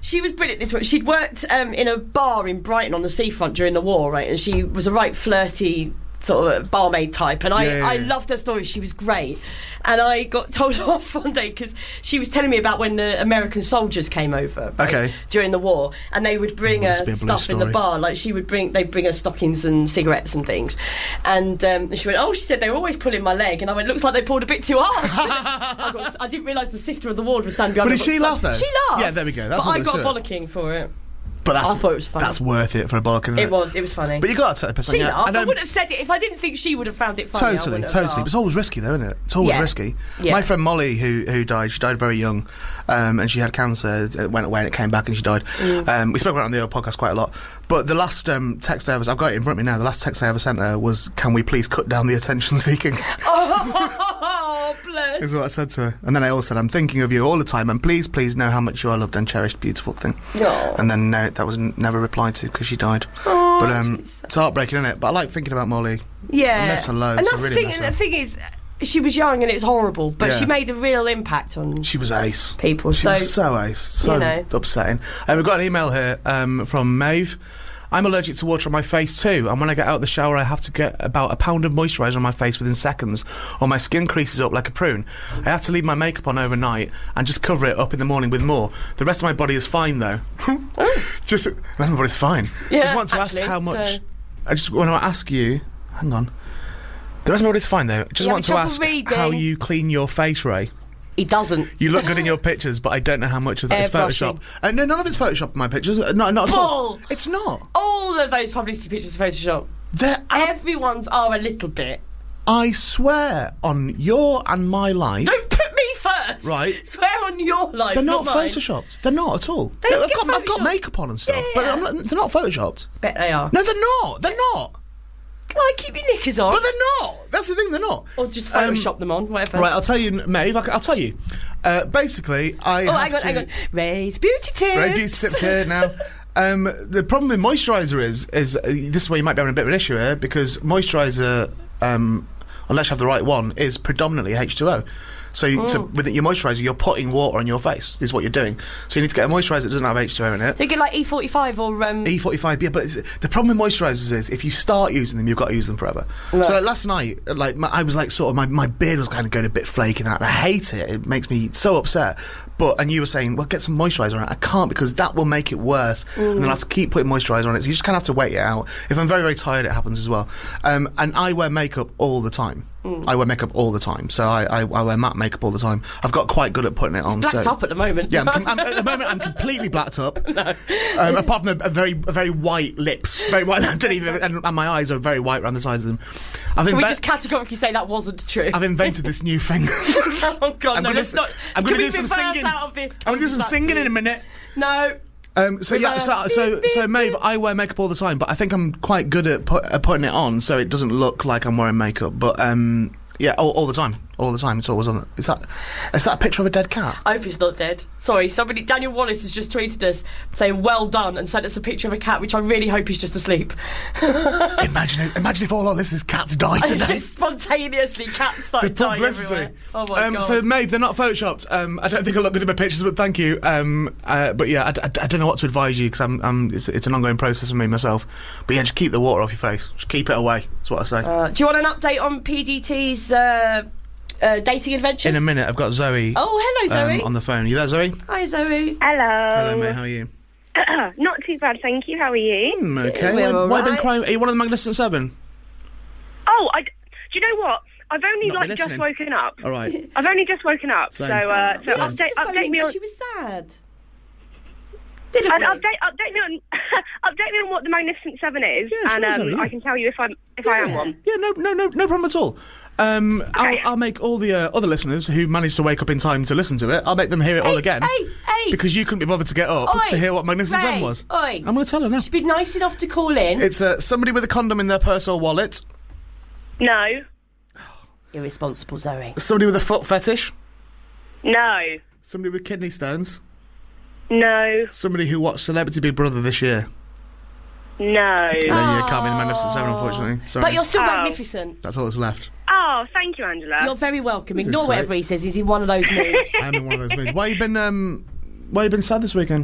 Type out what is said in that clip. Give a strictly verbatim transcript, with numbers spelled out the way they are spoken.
she was brilliant this week. She'd worked um, in a bar in Brighton on the seafront during the war, right? And she was a right flirty sort of barmaid type, and I, yeah, yeah, I yeah. loved her story. She was great, and I got told off one day because she was telling me about when the American soldiers came over, right, okay, during the war, and they would bring her stuff in the bar. Like she would bring, they'd bring her stockings and cigarettes and things, and, um, and she went, oh, she said they were always pulling my leg, and I went, looks like they pulled a bit too hard. I, got, I didn't realise the sister of the ward was standing behind. But did she laugh though? She laughed. Yeah, there we go. That's but I what got a it. bollocking for it. But that's, I thought it was funny. That's worth it for a bollocking. It was, it was funny. But you got to take the piss on. She Yeah. laughed. And, I um, wouldn't have said it if I didn't think she would have found it funny. Totally, I totally. But it's always risky, though, isn't it? It's always Yeah. risky. Yeah. My friend Molly, who who died, she died very young, um, and she had cancer. It went away and it came back, and she died. Mm. Um, we spoke about it on the old podcast quite a lot. But the last um, text I ever, I've got it in front of me now. The last text I ever sent her was, "Can we please cut down the attention seeking?" Oh, bless. Is what I said to her. And then I also said, "I'm thinking of you all the time, and please, please know how much you are loved and cherished, beautiful thing." No. And then no, that was n- never replied to because she died. Oh, but um, it's heartbreaking, isn't it? But I like thinking about Molly. Yeah. I miss her loads. And that's I really the thing. miss And her. the thing is, she was young and it's horrible, but Yeah. she made a real impact on. She was ace. People. She so was so ace. So you know. upsetting. And we've got an email here um, from Maeve. I'm allergic to water on my face too, and when I get out of the shower I have to get about a pound of moisturiser on my face within seconds, or my skin creases up like a prune. I have to leave my makeup on overnight and just cover it up in the morning with more. The rest of my body is fine though. Just, the rest of my body's fine. Yeah, just want to actually, ask how much... so- I just want to ask you... Hang on. The rest of my body's fine though. Just You want to having ask trouble reading? how you clean your face, Ray. He doesn't. You look good in your pictures, but I don't know how much of that is Airbrushing. Photoshop. Uh, no, none of it's Photoshop in my pictures. Uh, no, not at all. Bull! It's not. All of those publicity pictures are Photoshop. They're ab- Everyone's are a little bit. I swear on your and my life, Don't put me first. Right. Swear on your life. they're not, not mine. photoshopped. They're not at all. They I've, get got, I've got Photoshopped. makeup on and stuff, Yeah, but yeah. I'm not, they're not photoshopped. Bet they are. No, they're not. They're not. Come on, keep your knickers on. But they're not. That's the thing. They're not. Or just Um, Photoshop them on, whatever. Right, I'll tell you, Maeve. I- I'll tell you. Uh, basically, I. Oh, have hang on, to, hang on. Ray's beauty tips. Ray Beauty tips here now. Um, the problem with moisturiser is, is uh, this is where you might be having a bit of an issue here, because moisturiser, um, unless you have the right one, is predominantly H two O. So you, to, with your moisturiser, you're putting water on your face, is what you're doing. So you need to get a moisturiser that doesn't have H two O in it. So you get like E forty-five or... Um, E forty-five, yeah, but it's, the problem with moisturisers is if you start using them, you've got to use them forever. Right. So like, last night, like my, I was like sort of, my, my beard was kind of going a bit flaky and that, and I hate it. It makes me so upset. But, and you were saying, well, get some moisturiser on it. I can't, because that will make it worse. Mm. And then I have to keep putting moisturiser on it. So you just kind of have to wait it out. If I'm very, very tired, it happens as well. Um, and I wear makeup all the time. Mm. I wear makeup all the time. So I, I, I wear matte makeup all the time. I've got quite good at putting it on. blacked so. up at the moment. Yeah, I'm, com- I'm, at the moment I'm completely blacked up. No. Um, apart from a, a very, a very white lips, very white. I don't even, and, and my eyes are very white around the sides of them. I've Can inve- we just categorically say that wasn't true? I've invented this new thing. Oh God, I'm no! gonna Let's s- not. I'm Can gonna we do some reverse singing. out of this? I'm gonna do some singing in a minute. No. Um, so yeah, so, so so Maeve, I wear makeup all the time, but I think I'm quite good at, put, at putting it on, so it doesn't look like I'm wearing makeup. But um, yeah, all, all the time, all the time. It's always on. Is that is that a picture of a dead cat? I hope it's not dead. Sorry, somebody. Daniel Wallace has just tweeted us saying "well done" and sent us a picture of a cat, which I really hope is just asleep. imagine, if, imagine if all our listeners' cats die today. Just spontaneously, cats The started dying publicity. everywhere. Oh my um, God. So, Maeve, they're not photoshopped. Um, I don't think I look good in my pictures, but thank you. Um, uh, but yeah, I, I, I don't know what to advise you because I'm, I'm, it's, it's an ongoing process for me myself. But yeah, just keep the water off your face. Just keep it away. That's what I say. Uh, do you want an update on P D T's uh, uh, dating adventures? In a minute, I've got Zoe. Oh, hello, Zoe. Um, on the phone. You there, Zoe? Hi, Zoe. Hello. Hello, mate. How are you? Not too bad, thank you. How are you? Hmm, okay. We're Why, all why been right. crying? Are you one of the Magnificent Seven? Oh, I, do you know what? I've only Not like been just listening. woken up. All right. I've only just woken up, Same. so uh, so Same. Asked her update to phone update in me 'cause on she was sad. Didn't and we? update update me on update me on what the Magnificent Seven is, Yeah, and sure, um, Zoe, yeah. I can tell you if I'm if I am one. Yeah, no, no, no, no problem at all. Um, Okay. I'll, I'll make all the uh, other listeners who managed to wake up in time to listen to it. I'll make them hear it all Hey, again. hey, hey. Because you couldn't be bothered to get up Oi, to hear what Magnificent Ray, Seven was. oi. I'm going to tell her now. She's been nice enough to call in. It's uh, somebody with a condom in their purse or wallet. No, Irresponsible, Zoe. Somebody with a foot fetish. no, Somebody with kidney stones. no, Somebody who watched Celebrity Big Brother this year. no. Yeah, yeah, can't be the Magnificent Seven, unfortunately. Sorry. But you're still Oh. magnificent. That's all that's left. Oh, thank you, Angela. You're very welcome. This is Ignore sweet. whatever he says. He's in one of those moods. I'm in one of those moods. Why you been, um, why you been sad this weekend?